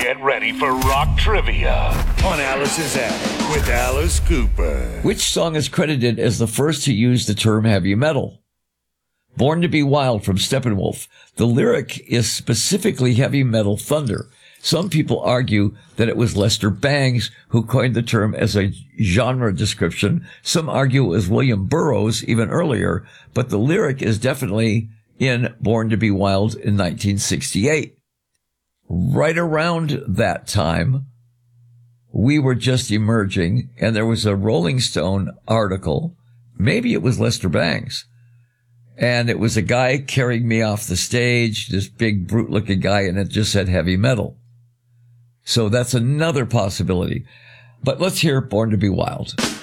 Get ready for rock trivia On Alice's Attic with Alice Cooper. Which song is credited as the first to use the term heavy metal? Born to Be Wild from Steppenwolf. The lyric is specifically heavy metal thunder. Some people argue that it was Lester Bangs who coined the term as a genre description. Some argue it was William Burroughs even earlier, but the lyric is definitely in Born to Be Wild in 1968. Right around that time, we were just emerging, and there was a Rolling Stone article. Maybe it was Lester Bangs. And it was a guy carrying me off the stage, this big brute-looking guy, and it just said heavy metal. So that's another possibility. But let's hear Born to Be Wild.